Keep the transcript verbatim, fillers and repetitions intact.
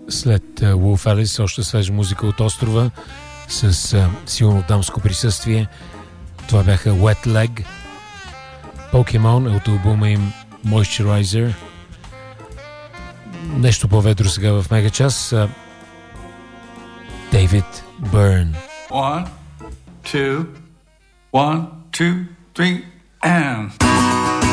След Wolf Alice, още свежа музика от острова с а, силно дамско присъствие. Това бяха Wet Leg. Pokemon е от албума им Moisturizer. Нещо по-ведро сега в Мегачас. David Byrne. One, two, one, two, three, and...